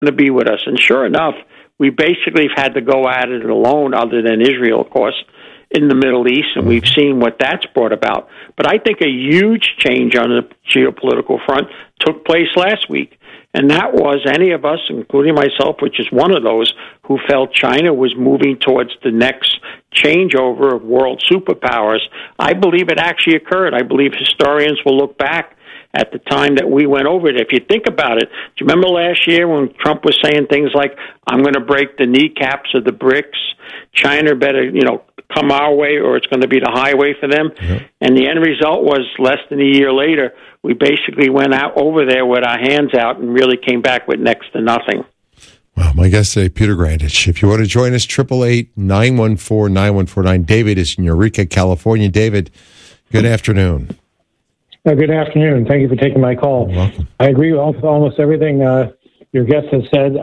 to be with us. And sure enough, we basically have had to go at it alone, other than Israel, of course, in the Middle East, and we've seen what that's brought about. But I think a huge change on the geopolitical front took place last week, and that was any of us, including myself, which is one of those, who felt China was moving towards the next changeover of world superpowers. I believe it actually occurred. I believe historians will look back at the time that we went over it. If you think about it, do you remember last year when Trump was saying things like, I'm going to break the kneecaps of the BRICS, China better, come our way or it's going to be the highway for them? Yep. And the end result was less than a year later, we basically went out over there with our hands out and really came back with next to nothing. Well, my guest today, Peter Grandich. If you want to join us, 888-914-9149. David is in Eureka, California. David, good afternoon. Good afternoon. Thank you for taking my call. You're welcome. I agree with almost everything your guest has said.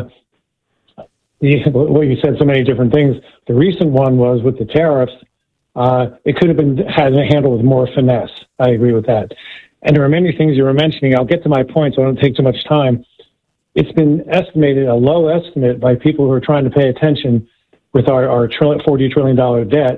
Well, you said so many different things. The recent one was with the tariffs. It could have been handled with more finesse. I agree with that. And there are many things you were mentioning. I'll get to my point, so I don't take too much time. It's been estimated, a low estimate by people who are trying to pay attention with our $40 trillion debt,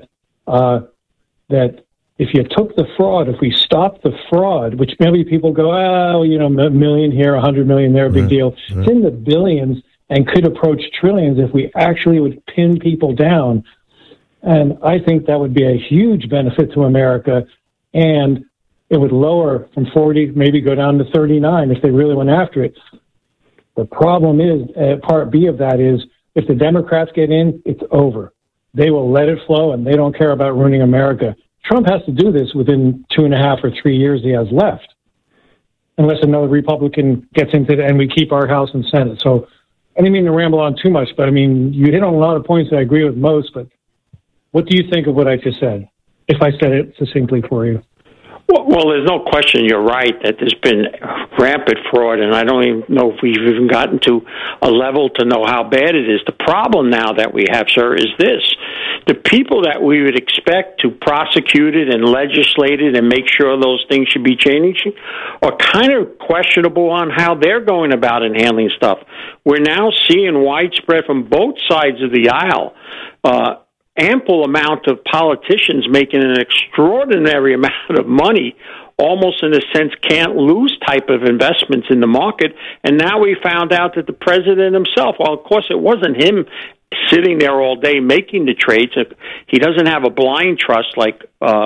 that if you took the fraud, if we stopped the fraud, which maybe people go, a million here, 100 million there, big deal. Right. It's in the billions and could approach trillions if we actually would pin people down. And I think that would be a huge benefit to America. And it would lower from 40, maybe go down to 39 if they really went after it. The problem is, part B of that is, if the Democrats get in, it's over. They will let it flow, and they don't care about ruining America. Trump has to do this within 2.5 or 3 years he has left, unless another Republican gets into it and we keep our House and Senate. So I didn't mean to ramble on too much, but, you hit on a lot of points that I agree with most, but what do you think of what I just said, if I said it succinctly for you? Well, there's no question you're right that there's been rampant fraud, and I don't even know if we've even gotten to a level to know how bad it is. The problem now that we have, sir, is this. The people that we would expect to prosecute it and legislate it and make sure those things should be changing are kind of questionable on how they're going about and handling stuff. We're now seeing widespread from both sides of the aisle ample amount of politicians making an extraordinary amount of money, almost in a sense can't lose type of investments in the market. And now we found out that the president himself, well, of course, it wasn't him sitting there all day making the trades. He doesn't have a blind trust like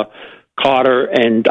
Clinton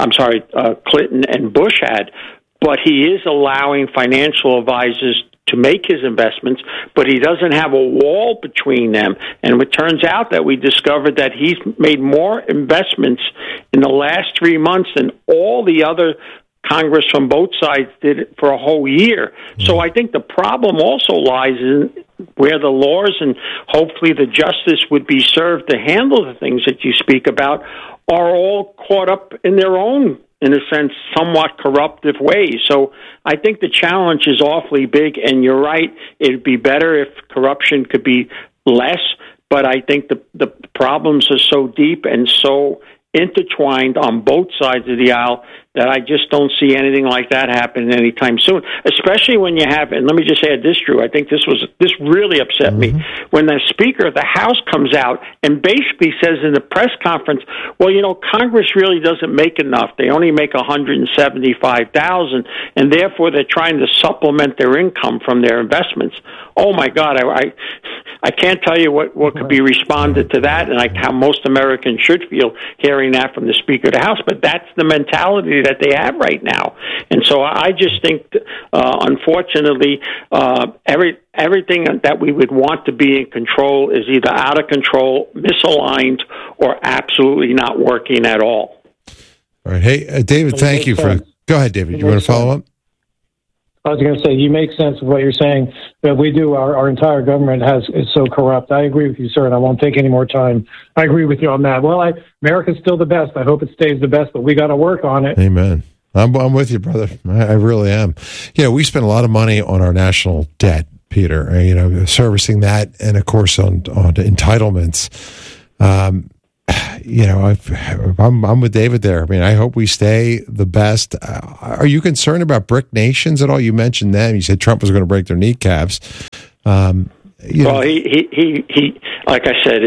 and Bush had, but he is allowing financial advisors to make his investments, but he doesn't have a wall between them. And it turns out that we discovered that he's made more investments in the last 3 months than all the other Congress from both sides did for a whole year. So I think the problem also lies in where the laws and hopefully the justice would be served to handle the things that you speak about are all caught up in their own, in a sense, somewhat corruptive ways. So I think the challenge is awfully big, and you're right, it'd be better if corruption could be less, but I think the problems are so deep and so intertwined on both sides of the aisle that I just don't see anything like that happening anytime soon, especially when you have, and let me just add this, Drew, I think this really upset me, when the Speaker of the House comes out and basically says in the press conference, well, Congress really doesn't make enough. They only make $175,000, and therefore they're trying to supplement their income from their investments. Oh, my God, I can't tell you what could be responded to that, and how most Americans should feel hearing that from the Speaker of the House, but that's the mentality that they have right now. And so I just think, unfortunately, everything that we would want to be in control is either out of control, misaligned, or absolutely not working at all. All right. Hey, David, thank you for... Go ahead, David. You want to follow up? I was going to say, you make sense of what you're saying, that we do, our entire government is so corrupt. I agree with you, sir, and I won't take any more time. I agree with you on that. Well, America's still the best. I hope it stays the best, but we got to work on it. Amen. I'm with you, brother. I really am. We spend a lot of money on our national debt, Peter, servicing that, and of course on entitlements. I'm with David there. I mean, I hope we stay the best. Are you concerned about BRIC nations at all? You mentioned them. You said Trump was going to break their kneecaps. Well, he like I said,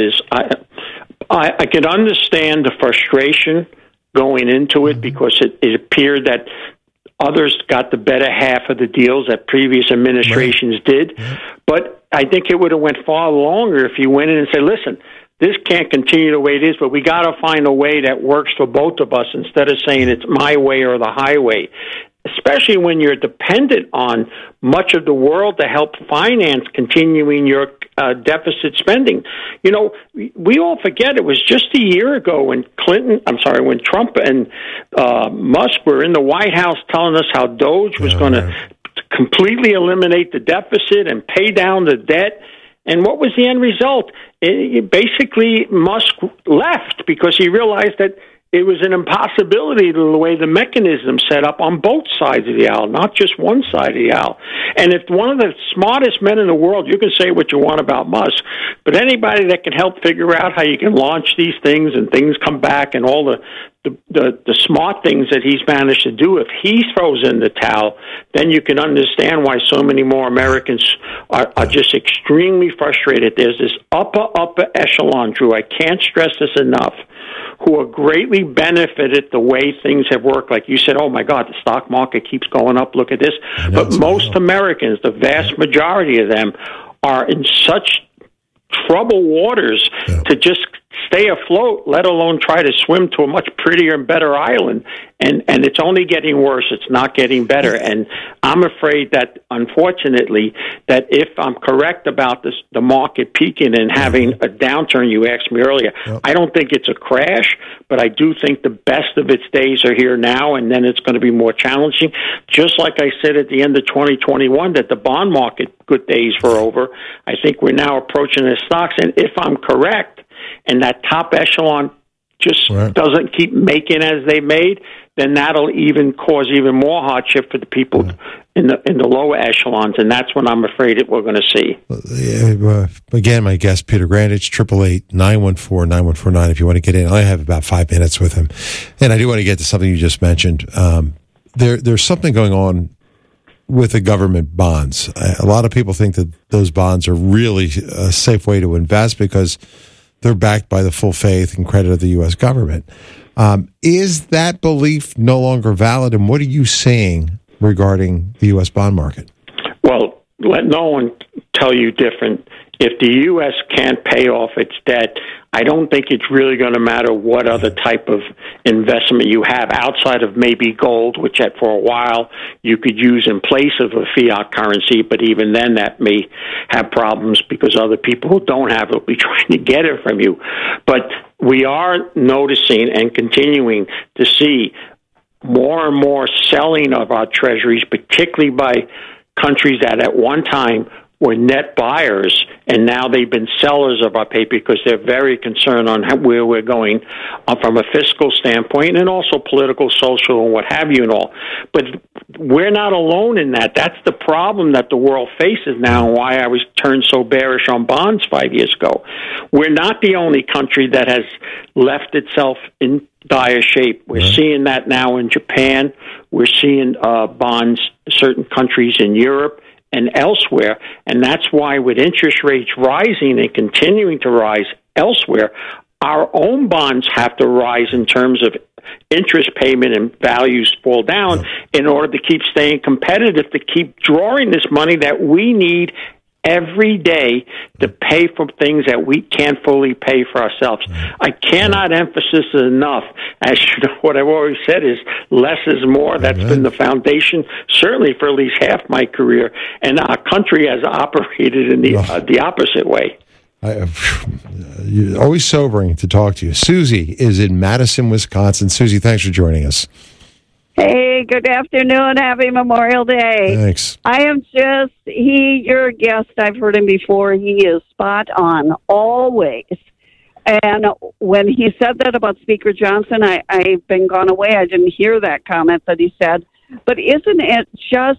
I can understand the frustration going into it because it appeared that others got the better half of the deals that previous administrations did. But I think it would have went far longer if you went in and said, listen, this can't continue the way it is, but we got to find a way that works for both of us instead of saying it's my way or the highway, especially when you're dependent on much of the world to help finance continuing your deficit spending. We all forget it was just a year ago when when Trump and Musk were in the White House telling us how DOGE was going to completely eliminate the deficit and pay down the debt. And what was the end result? Basically, Musk left because he realized that it was an impossibility the way the mechanism set up on both sides of the aisle, not just one side of the aisle. And if one of the smartest men in the world, you can say what you want about Musk, but anybody that can help figure out how you can launch these things and things come back and all the smart things that he's managed to do, if he throws in the towel, then you can understand why so many more Americans are just extremely frustrated. There's this upper echelon, Drew, I can't stress this enough, who are greatly benefited the way things have worked. Like you said, oh my God, the stock market keeps going up, look at this. But most Americans, the vast majority of them, are in such troubled waters to just stay afloat, let alone try to swim to a much prettier and better island. And it's only getting worse. It's not getting better. And I'm afraid that, unfortunately, that if I'm correct about this, the market peaking and having a downturn, you asked me earlier, I don't think it's a crash, but I do think the best of its days are here now, and then it's going to be more challenging. Just like I said at the end of 2021 that the bond market good days were over, I think we're now approaching the stocks. And if I'm correct, and that top echelon just doesn't keep making as they made, then that'll even cause even more hardship for the people in the lower echelons, and that's what I'm afraid that we're going to see. Again, my guest, Peter Grandage, 888-914-9149, if you want to get in. I have about 5 minutes with him. And I do want to get to something you just mentioned. There's something going on with the government bonds. A lot of people think that those bonds are really a safe way to invest because they're backed by the full faith and credit of the U.S. government. Is that belief no longer valid, and what are you saying regarding the U.S. bond market? Well, let no one tell you different. If the U.S. can't pay off its debt, I don't think it's really going to matter what other type of investment you have outside of maybe gold, which for a while you could use in place of a fiat currency, but even then that may have problems because other people who don't have it will be trying to get it from you. But we are noticing and continuing to see more and more selling of our treasuries, particularly by countries that at one time were net buyers, and now they've been sellers of our paper because they're very concerned on where we're going from a fiscal standpoint and also political, social, and what have you and all. But we're not alone in that. That's the problem that the world faces now and why I was turned so bearish on bonds 5 years ago. We're not the only country that has left itself in dire shape. We're seeing that now in Japan. We're seeing bonds, certain countries in Europe and elsewhere, and that's why with interest rates rising and continuing to rise elsewhere, our own bonds have to rise in terms of interest payment and values fall down in order to keep staying competitive, to keep drawing this money that we need every day to pay for things that we can't fully pay for ourselves. I cannot emphasize enough, as you know, what I've always said is less is more. That's been the foundation, certainly for at least half my career, and our country has operated in the opposite way. Always sobering to talk to you. Susie is in Madison, Wisconsin. Susie, thanks for joining us. Hey, good afternoon. Happy Memorial Day. Thanks. I am you're a guest. I've heard him before. He is spot on, always. And when he said that about Speaker Johnson, I've been gone away. I didn't hear that comment that he said. But isn't it just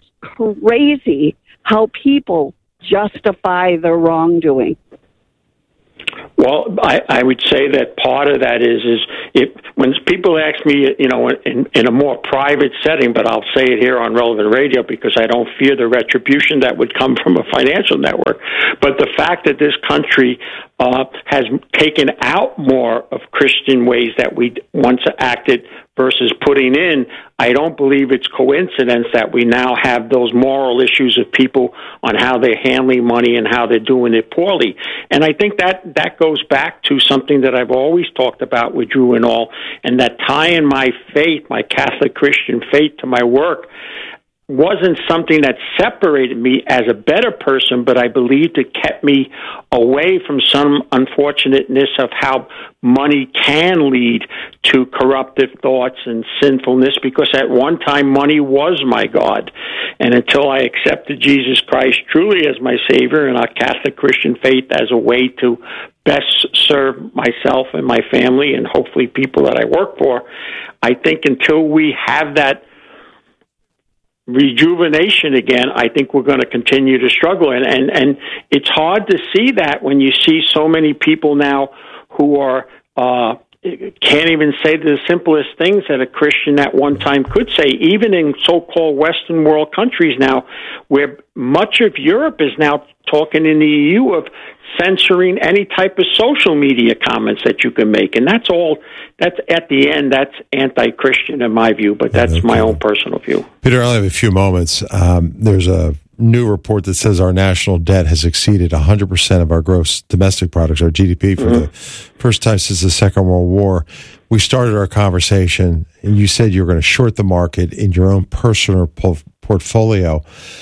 crazy how people justify their wrongdoing? Well, I would say that part of that is when people ask me, in a more private setting, but I'll say it here on Relevant Radio because I don't fear the retribution that would come from a financial network. But the fact that this country has taken out more of Christian ways that we once acted versus putting in, I don't believe it's coincidence that we now have those moral issues of people on how they're handling money and how they're doing it poorly. And I think that goes back to something that I've always talked about with Drew and all, and that tying my faith, my Catholic Christian faith, to my work wasn't something that separated me as a better person, but I believed it kept me away from some unfortunateness of how money can lead to corruptive thoughts and sinfulness, because at one time money was my God. And until I accepted Jesus Christ truly as my Savior and our Catholic Christian faith as a way to best serve myself and my family and hopefully people that I work for, I think until we have that rejuvenation again, I think we're going to continue to struggle. And it's hard to see that when you see so many people now who are can't even say the simplest things that a Christian at one time could say, even in so-called Western world countries now, where much of Europe is now talking in the EU of censoring any type of social media comments that you can make. And that's at the end, that's anti-Christian in my view, but that's my own personal view. Peter, I only have a few moments. There's a new report that says our national debt has exceeded 100% of our gross domestic products, our GDP, for the first time since the Second World War. We started our conversation, and you said you were going to short the market in your own personal portfolio.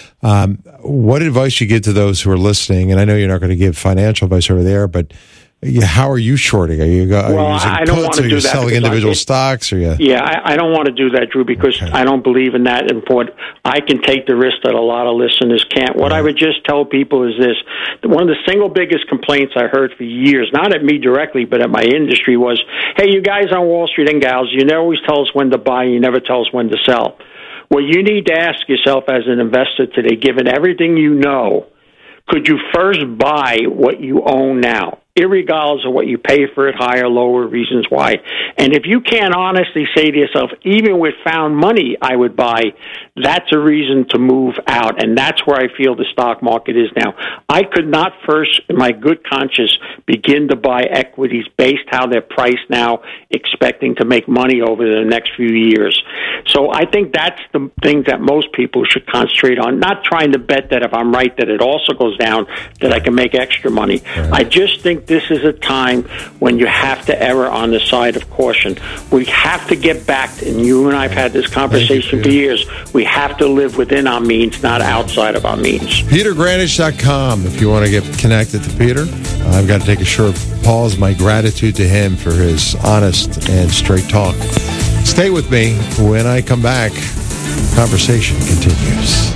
What advice you give to those who are listening? And I know you're not going to give financial advice over there, but how are you shorting? Are you I don't want to do that. Selling individual stocks? Or I don't want to do that, Drew, because I don't believe in that. I can take the risk that a lot of listeners can't. What I would just tell people is this. One of the single biggest complaints I heard for years, not at me directly, but at my industry, was, hey, you guys on Wall Street and gals, you never always tell us when to buy, you never tell us when to sell. Well, you need to ask yourself as an investor today, given everything you know, could you first buy what you own now, irregardless of what you pay for it, higher, lower, reasons why? And if you can't honestly say to yourself, even with found money I would buy, that's a reason to move out. And that's where I feel the stock market is now. I could not first, in my good conscience, begin to buy equities based how they're priced now, expecting to make money over the next few years. So I think that's the thing that most people should concentrate on, not trying to bet that if I'm right that it also goes down, that I can make extra money. Right. I just think this is a time when you have to err on the side of caution. We have to get back, and you and I have had this conversation for years, we have to live within our means, not outside of our means. PeterGrandich.com if you want to get connected to Peter. I've got to take a short pause. My gratitude to him for his honest and straight talk. Stay with me. When I come back, conversation continues.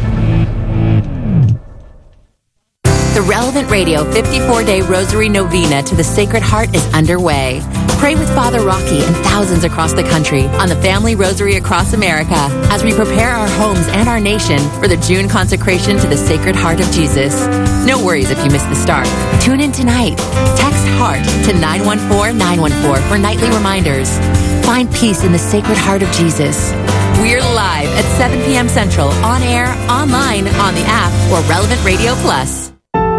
The Relevant Radio 54-Day Rosary Novena to the Sacred Heart is underway. Pray with Father Rocky and thousands across the country on the Family Rosary across America as we prepare our homes and our nation for the June consecration to the Sacred Heart of Jesus. No worries if you missed the start. Tune in tonight. Text HEART to 914-914 for nightly reminders. Find peace in the Sacred Heart of Jesus. We're live at 7 p.m. Central, on air, online, on the app, or Relevant Radio Plus.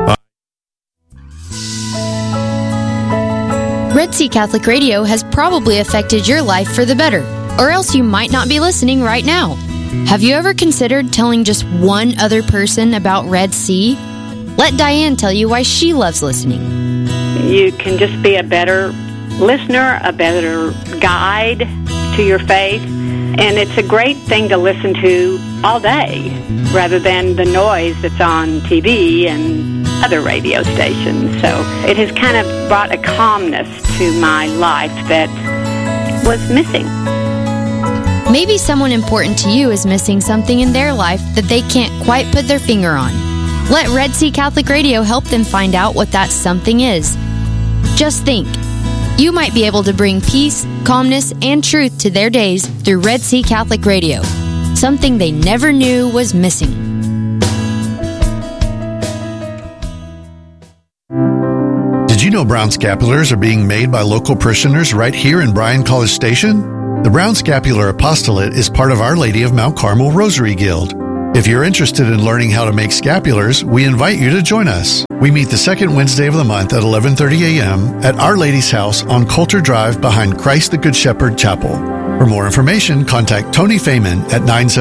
Red Sea Catholic Radio has probably affected your life for the better, or else you might not be listening right now. Have you ever considered telling just one other person about Red Sea? Let Diane tell you why she loves listening. You can just be a better listener, a better guide to your faith, and it's a great thing to listen to all day rather than the noise that's on TV and other radio stations. So it has kind of brought a calmness to my life that was missing. Maybe someone important to you is missing something in their life that they can't quite put their finger on. Let Red Sea Catholic Radio help them find out what that something is. Just think, you might be able to bring peace, calmness, and truth to their days through Red Sea Catholic Radio, something they never knew was missing. Did you know brown scapulars are being made by local parishioners right here in Bryan College Station? The Brown Scapular Apostolate is part of Our Lady of Mount Carmel Rosary Guild. If you're interested in learning how to make scapulars, we invite you to join us. We meet the second Wednesday of the month at 11:30 a.m. at Our Lady's house on Coulter Drive behind Christ the Good Shepherd Chapel. For more information, contact Tony Feynman at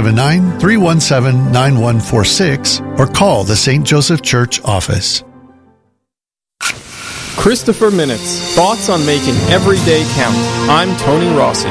979-317-9146 or call the St. Joseph Church office. Christopher Minutes, thoughts on making every day count. I'm Tony Rossi.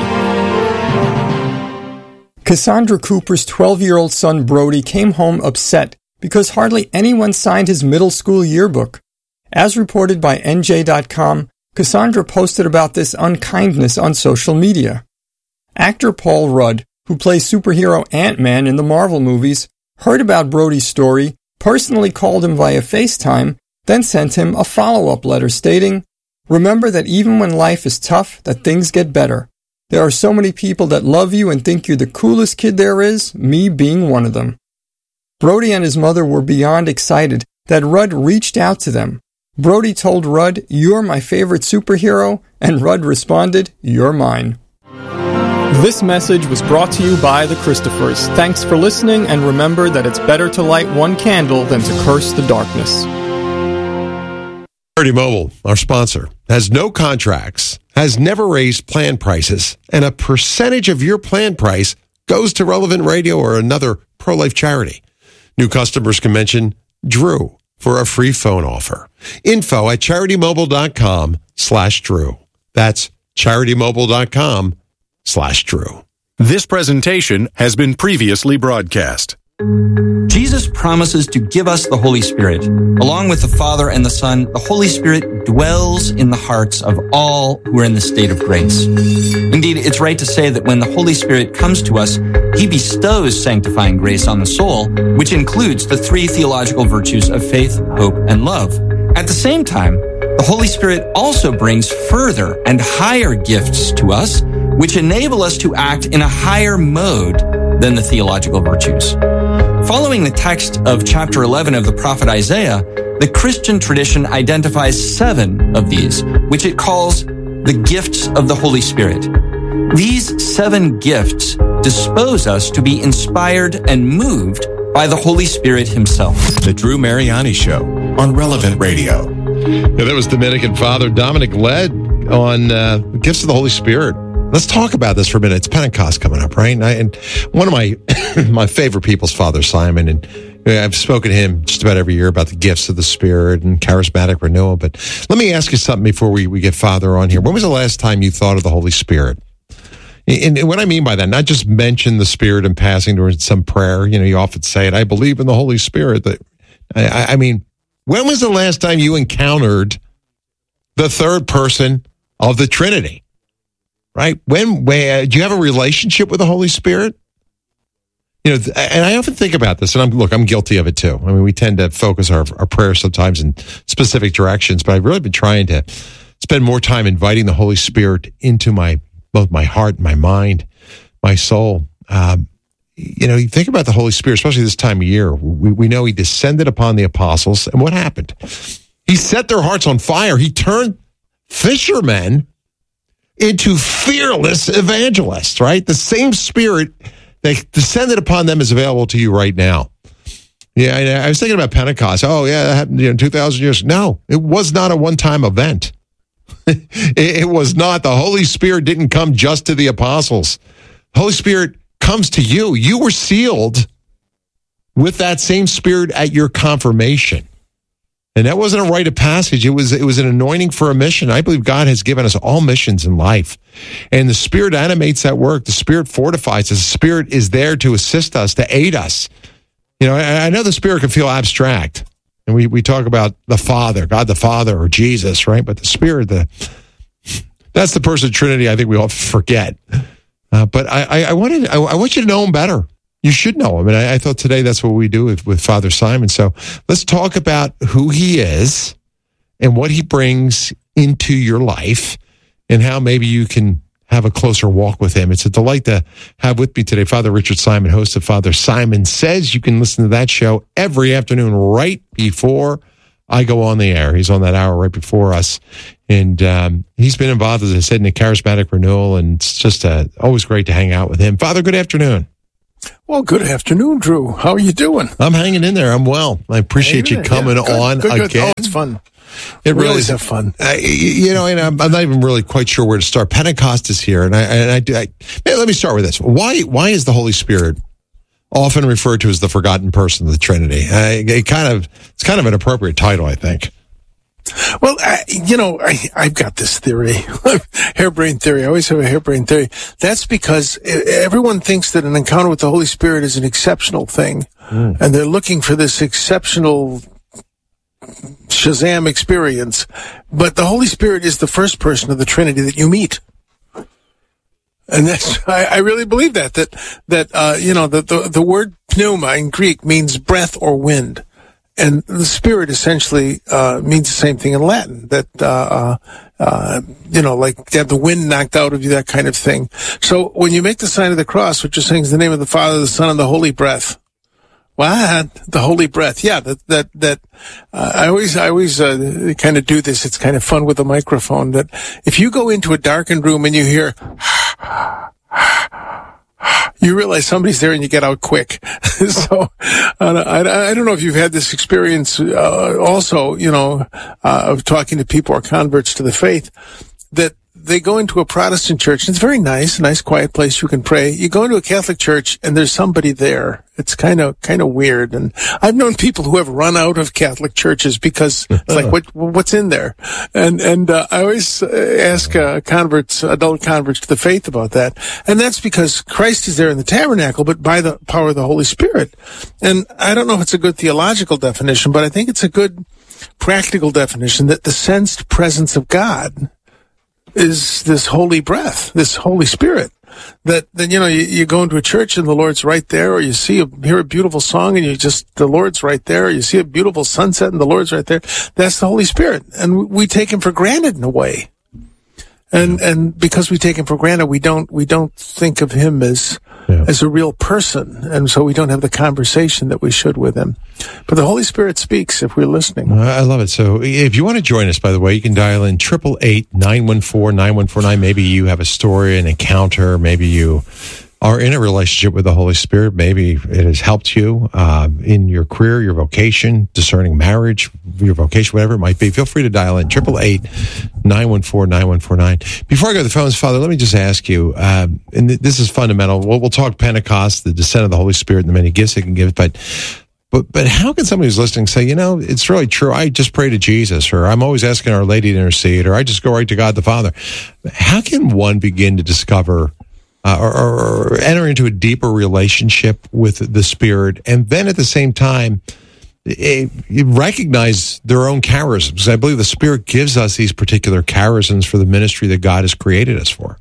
Cassandra Cooper's 12-year-old son Brody came home upset because hardly anyone signed his middle school yearbook. As reported by NJ.com, Cassandra posted about this unkindness on social media. Actor Paul Rudd, who plays superhero Ant-Man in the Marvel movies, heard about Brody's story, personally called him via FaceTime, then sent him a follow-up letter stating, "Remember that even when life is tough, that things get better. There are so many people that love you and think you're the coolest kid there is, me being one of them." Brody and his mother were beyond excited that Rudd reached out to them. Brody told Rudd, "You're my favorite superhero," and Rudd responded, "You're mine." This message was brought to you by the Christophers. Thanks for listening, and remember that it's better to light one candle than to curse the darkness. Charity Mobile, our sponsor, has no contracts, has never raised plan prices, and a percentage of your plan price goes to Relevant Radio or another pro-life charity. New customers can mention Drew for a free phone offer. Info at CharityMobile.com/Drew. That's CharityMobile.com/Drew. This presentation has been previously broadcast. Jesus promises to give us the Holy Spirit. Along with the Father and the Son, the Holy Spirit dwells in the hearts of all who are in the state of grace. Indeed, it's right to say that when the Holy Spirit comes to us, he bestows sanctifying grace on the soul, which includes the three theological virtues of faith, hope, and love. At the same time, the Holy Spirit also brings further and higher gifts to us, which enable us to act in a higher mode than the theological virtues. Following the text of chapter 11 of the prophet Isaiah, the Christian tradition identifies 7 of these, which it calls the gifts of the Holy Spirit. These 7 gifts dispose us to be inspired and moved by the Holy Spirit himself. The Drew Mariani Show on Relevant Radio. Yeah, that was Dominican Father Dominic Led on gifts of the Holy Spirit. Let's talk about this for a minute. It's Pentecost coming up, right? And one of my my favorite people's Father Simon, and I've spoken to him just about every year about the gifts of the Spirit and charismatic renewal. But let me ask you something before we get Father on here. When was the last time you thought of the Holy Spirit? And what I mean by that, not just mention the Spirit in passing during some prayer. You know, you often say it, I believe in the Holy Spirit. I mean, when was the last time you encountered the third person of the Trinity? Right? When do you have a relationship with the Holy Spirit? You know, and I often think about this, and I'm guilty of it too. I mean, we tend to focus our prayers sometimes in specific directions, but I've really been trying to spend more time inviting the Holy Spirit into both my heart, my mind, my soul. You know, you think about the Holy Spirit, especially this time of year. We know he descended upon the apostles, and what happened? He set their hearts on fire. He turned fishermen into fearless evangelists, right? The same Spirit that descended upon them is available to you right now. Yeah, I was thinking about Pentecost. Oh, yeah, that happened 2,000 years. No, it was not a one-time event. It was not. The Holy Spirit didn't come just to the apostles. The Holy Spirit comes to you. You were sealed with that same Spirit at your confirmation. And that wasn't a rite of passage. It was an anointing for a mission. I believe God has given us all missions in life. And the Spirit animates that work. The Spirit fortifies us. The Spirit is there to assist us, to aid us. You know, I know the Spirit can feel abstract. And we talk about the Father, God the Father, or Jesus, right? But the Spirit, that's the person of Trinity I think we all forget. But I want you to know him better. You should know him. And I thought today that's what we do with Father Simon. So let's talk about who he is and what he brings into your life and how maybe you can have a closer walk with him. It's a delight to have with me today Father Richard Simon, host of Father Simon Says. You can listen to that show every afternoon right before I go on the air. He's on that hour right before us. And he's been involved, as I said, in the Charismatic Renewal, and it's just always great to hang out with him. Father, good afternoon. Well, good afternoon, Drew. How are you doing? I'm hanging in there. I'm well. I appreciate you coming on again. Oh, it's fun. It really always is have fun. And I'm not even really quite sure where to start. Pentecost is here, and let me start with this. Why is the Holy Spirit often referred to as the forgotten person of the Trinity? It's kind of an appropriate title, I think. Well, I've got this theory, harebrained theory. I always have a harebrained theory. That's because everyone thinks that an encounter with the Holy Spirit is an exceptional thing, and they're looking for this exceptional Shazam experience. But the Holy Spirit is the first person of the Trinity that you meet. And that's, I really believe that the word pneuma in Greek means breath or wind. And the Spirit essentially means the same thing in Latin, that, like to have the wind knocked out of you, that kind of thing. So when you make the sign of the cross, what you're saying is the name of the Father, the Son, and the Holy Breath. What? The Holy Breath. Yeah, I always kind of do this. It's kind of fun with a microphone, that if you go into a darkened room and you hear, you realize somebody's there and you get out quick. So, I don't know if you've had this experience, also, of talking to people who are converts to the faith, that they go into a Protestant church, and it's very nice, a nice quiet place you can pray. You go into a Catholic church and there's somebody there. It's kind of weird. And I've known people who have run out of Catholic churches because it's like, what's in there? And I always ask adult converts to the faith about that. And that's because Christ is there in the tabernacle, but by the power of the Holy Spirit. And I don't know if it's a good theological definition, but I think it's a good practical definition, that the sensed presence of God is this holy breath, this Holy Spirit. That you go into a church and the Lord's right there, or you hear a beautiful song and the Lord's right there, or you see a beautiful sunset and the Lord's right there. That's the Holy Spirit. And we take him for granted in a way. And because we take him for granted, we don't think of him as a real person, and so we don't have the conversation that we should with him. But the Holy Spirit speaks if we're listening. I love it. So if you want to join us, by the way, you can dial in 888-914-9149. Maybe you have a story, an encounter. Maybe you are in a relationship with the Holy Spirit. Maybe it has helped you in your career, your vocation, discerning marriage, your vocation, whatever it might be. Feel free to dial in 888-914-9149. Before I go to the phones, Father, let me just ask you, and this is fundamental. We'll talk Pentecost, the descent of the Holy Spirit, and the many gifts it can give, but how can somebody who's listening say, it's really true, I just pray to Jesus, or I'm always asking Our Lady to intercede, or I just go right to God the Father? How can one begin to discover or enter into a deeper relationship with the Spirit, and then at the same time recognize their own charisms? Because I believe the Spirit gives us these particular charisms for the ministry that God has created us for.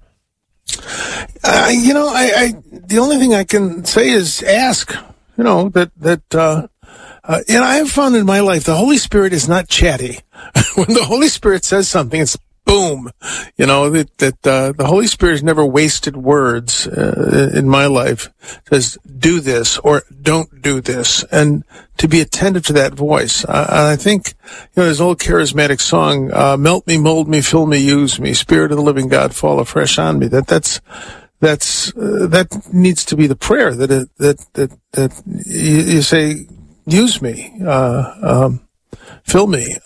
The only thing I can say is ask. I have found in my life the Holy Spirit is not chatty. When the Holy Spirit says something, it's boom. The Holy Spirit has never wasted words in my life. It says, do this or don't do this, and to be attentive to that voice. And I think, there's an old charismatic song, melt me, mold me, fill me, use me, Spirit of the living God, fall afresh on me. That needs to be the prayer, that you say, use me, fill me.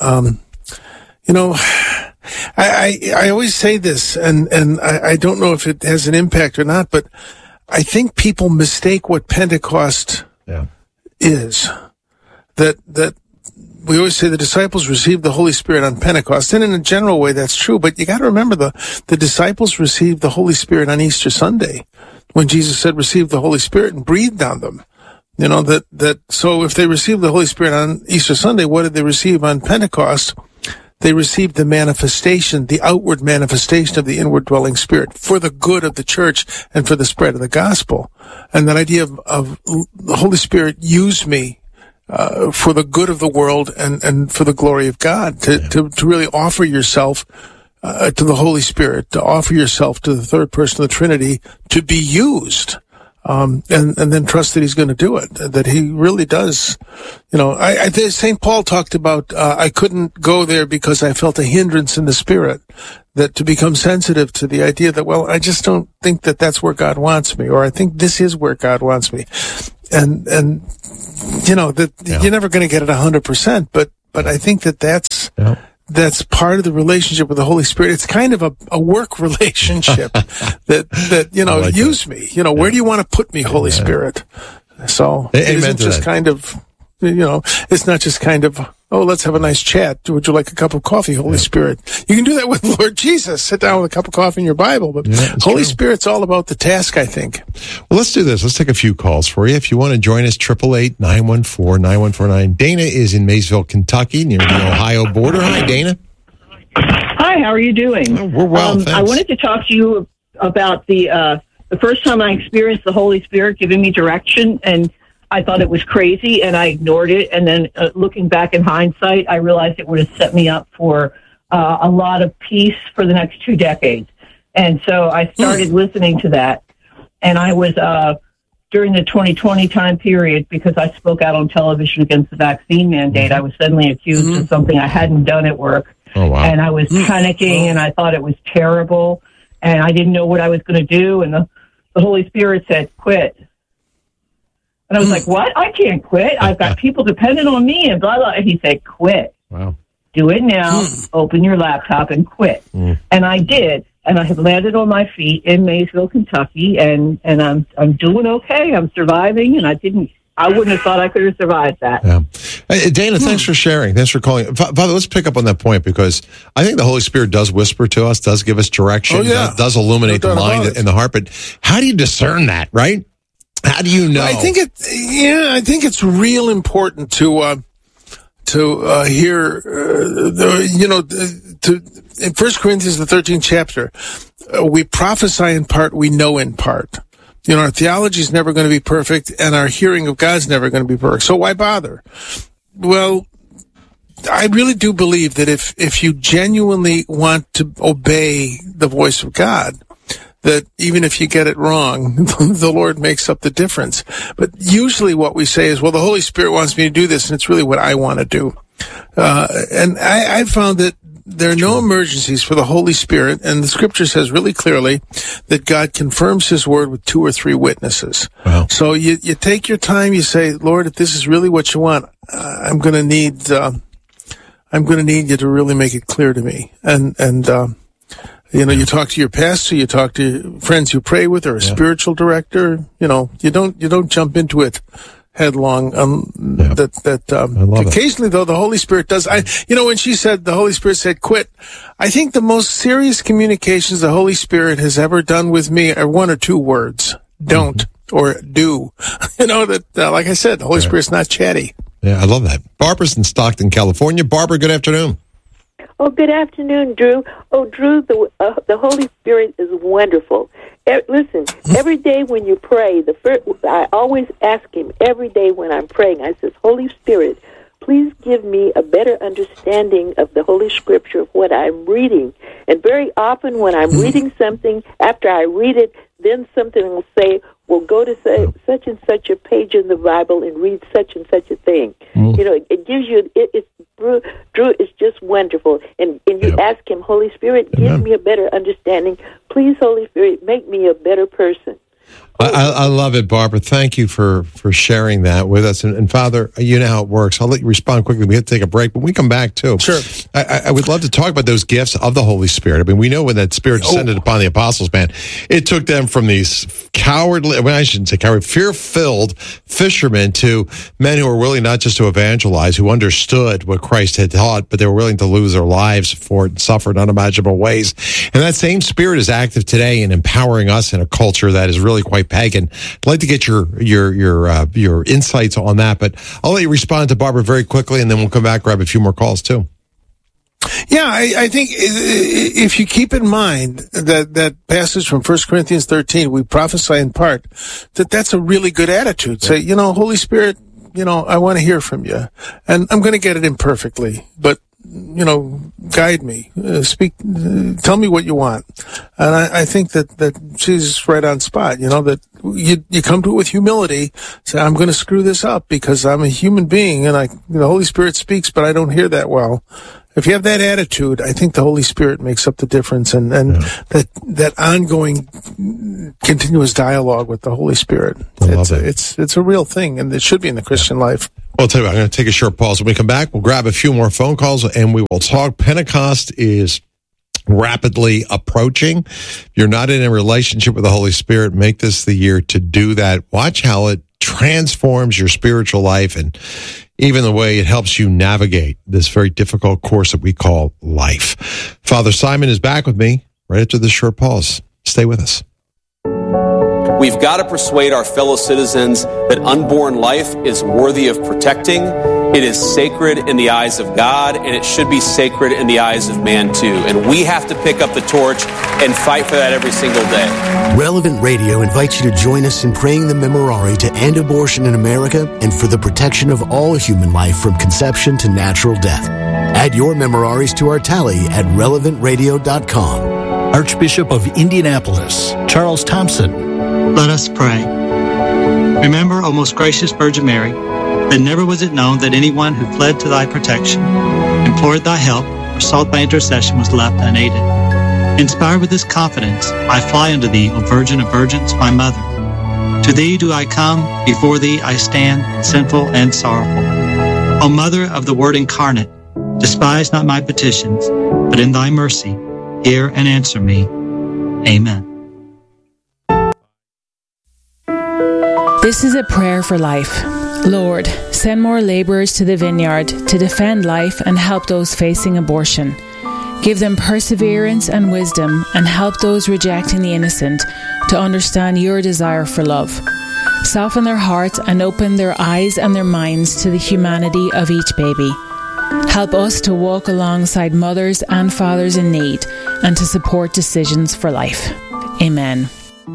I always say this, and I don't know if it has an impact or not, but I think people mistake what Pentecost is. That we always say the disciples received the Holy Spirit on Pentecost, and in a general way that's true, but you got to remember the disciples received the Holy Spirit on Easter Sunday, when Jesus said, receive the Holy Spirit, and breathed on them. So if they received the Holy Spirit on Easter Sunday, what did they receive on Pentecost? They received the manifestation, the outward manifestation of the inward dwelling Spirit for the good of the church and for the spread of the gospel. And that idea of the Holy Spirit use me for the good of the world and for the glory of God, to really offer yourself to the Holy Spirit, to offer yourself to the third person of the Trinity, to be used and then trust that he's going to do it, that he really does. I think St. Paul talked about, I couldn't go there because I felt a hindrance in the spirit, that to become sensitive to the idea that, well, I just don't think that that's where God wants me, or I think this is where God wants me. And that you're never going to get it 100%, but I think that's part of the relationship with the Holy Spirit. It's kind of a work relationship that use me. Where do you want to put me, Holy Spirit? So it isn't just kind of, it's not just kind of, oh, let's have a nice chat. Would you like a cup of coffee, Holy Spirit? You can do that with Lord Jesus. Sit down with a cup of coffee in your Bible. But Holy Spirit's all about the task, I think. Well, let's do this. Let's take a few calls for you. If you want to join us, 888-914-9149. Dana is in Maysville, Kentucky, near the Ohio border. Hi, Dana. Hi, how are you doing? Oh, we're well, thanks. I wanted to talk to you about the first time I experienced the Holy Spirit giving me direction, and I thought it was crazy, and I ignored it. And then looking back in hindsight, I realized it would have set me up for a lot of peace for the next 2 decades. And so I started listening to that. And I was, during the 2020 time period, because I spoke out on television against the vaccine mandate, I was suddenly accused of something I hadn't done at work. Oh, wow. And I was panicking, and I thought it was terrible. And I didn't know what I was going to do. And the Holy Spirit said, quit. And I was like, what? I can't quit. I've got people dependent on me and blah, blah. And he said, quit. Wow. Do it now. Open your laptop and quit. And I did. And I have landed on my feet in Maysville, Kentucky. And I'm doing okay. I'm surviving. And I wouldn't have thought I could have survived that. Yeah. Hey, Dana, thanks for sharing. Thanks for calling. Father, let's pick up on that point, because I think the Holy Spirit does whisper to us, does give us direction, does illuminate the mind and the heart. But how do you discern that, right? How do you know? I think it's real important to hear, in 1 Corinthians, the 13th chapter, we prophesy in part, we know in part. Our theology is never going to be perfect, and our hearing of God's never going to be perfect. So why bother? Well, I really do believe that if you genuinely want to obey the voice of God, that even if you get it wrong, the Lord makes up the difference. But usually what we say is, well, the Holy Spirit wants me to do this, and it's really what I want to do. And I found that there are no emergencies for the Holy Spirit, and the Scripture says really clearly that God confirms His word with 2 or 3 witnesses. Wow. So you take your time, you say, Lord, if this is really what you want, I'm going to need you to really make it clear to me. You talk to your pastor, you talk to friends you pray with, or a spiritual director. You don't jump into it headlong. Occasionally, though, the Holy Spirit does. When she said the Holy Spirit said quit, I think the most serious communications the Holy Spirit has ever done with me are 1 or 2 words: don't or do. Like I said, the Holy Spirit's not chatty. Yeah, I love that. Barbara's in Stockton, California. Barbara, good afternoon. Oh, good afternoon, Drew. Oh, Drew, the Holy Spirit is wonderful. Listen, every day when you pray, I always ask Him every day when I'm praying. I says, Holy Spirit, please give me a better understanding of the Holy Scripture of what I'm reading. And very often when I'm reading something, after I read it, then something will say, well, go to such and such a page in the Bible and read such and such a thing. It gives you, Drew, it's just wonderful. And you ask Him, Holy Spirit, give me a better understanding. Please, Holy Spirit, make me a better person. I love it, Barbara. Thank you for sharing that with us. And Father, you know how it works. I'll let you respond quickly. We have to take a break, but we come back too. Sure. I would love to talk about those gifts of the Holy Spirit. I mean, we know when that Spirit descended upon the apostles, man, it took them from these fear-filled fishermen to men who were willing not just to evangelize, who understood what Christ had taught, but they were willing to lose their lives for it and suffer in unimaginable ways. And that same Spirit is active today in empowering us in a culture that is really quite pagan. I'd like to get your insights on that, but I'll let you respond to Barbara very quickly, and then we'll come back, grab a few more calls too. Yeah, I think if you keep in mind that passage from 1 Corinthians 13, we prophesy in part, that's a really good attitude. Say, Holy Spirit, I want to hear from you, and I'm going to get it imperfectly, but guide me, speak, tell me what you want. And I think that she's right on spot, that you come to it with humility, say, I'm going to screw this up because I'm a human being and the Holy Spirit speaks, but I don't hear that well. If you have that attitude, I think the Holy Spirit makes up the difference, and that ongoing, continuous dialogue with the Holy Spirit. It's a real thing, and it should be in the Christian life. Well, I'll tell you what, I'm going to take a short pause. When we come back, we'll grab a few more phone calls, and we will talk. Pentecost is rapidly approaching. If you're not in a relationship with the Holy Spirit, make this the year to do that. Watch how it transforms your spiritual life and even the way it helps you navigate this very difficult course that we call life. Father Simon is back with me right after this short pause. Stay with us. We've got to persuade our fellow citizens that unborn life is worthy of protecting. It is sacred in the eyes of God, and it should be sacred in the eyes of man too. And we have to pick up the torch and fight for that every single day. Relevant Radio invites you to join us in praying the Memorare to end abortion in America and for the protection of all human life from conception to natural death. Add your Memoraries to our tally at relevantradio.com. Archbishop of Indianapolis, Charles Thompson. Let us pray. Remember, O most gracious Virgin Mary, that never was it known that anyone who fled to thy protection, implored thy help, or sought thy intercession was left unaided. Inspired with this confidence, I fly unto thee, O Virgin of Virgins, my mother. To thee do I come, before thee I stand, sinful and sorrowful. O Mother of the Word incarnate, despise not my petitions, but in thy mercy, hear and answer me. Amen. This is a prayer for life. Lord, send more laborers to the vineyard to defend life and help those facing abortion. Give them perseverance and wisdom, and help those rejecting the innocent to understand your desire for love. Soften their hearts and open their eyes and their minds to the humanity of each baby. Help us to walk alongside mothers and fathers in need and to support decisions for life. Amen.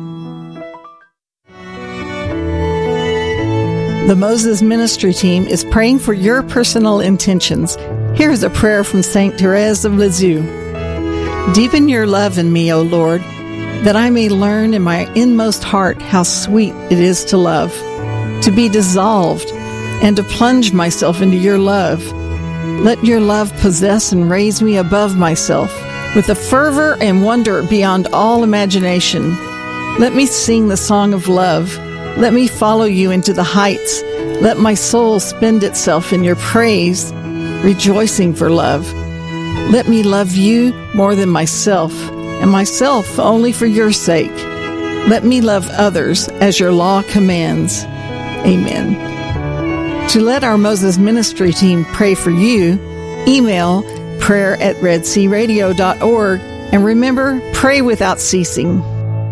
The Moses Ministry Team is praying for your personal intentions. Here's a prayer from St. Therese of Lisieux. Deepen your love in me, O Lord, that I may learn in my inmost heart how sweet it is to love, to be dissolved, and to plunge myself into your love. Let your love possess and raise me above myself, with a fervor and wonder beyond all imagination. Let me sing the song of love. Let me follow you into the heights. Let my soul spend itself in your praise, rejoicing for love. Let me love you more than myself, and myself only for your sake. Let me love others as your law commands. Amen. To let our Moses Ministry Team pray for you, email prayer@redsearadio.org, and remember, pray without ceasing.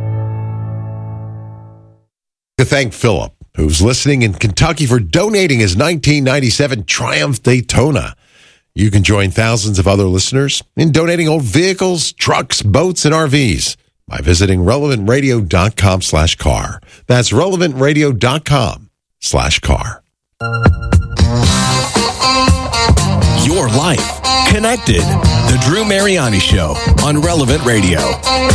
To thank Philip, who's listening in Kentucky, for donating his 1997 Triumph Daytona. You can join thousands of other listeners in donating old vehicles, trucks, boats, and RVs by visiting relevantradio.com/car. That's relevantradio.com/car. Your life connected. The Drew Mariani Show on Relevant Radio.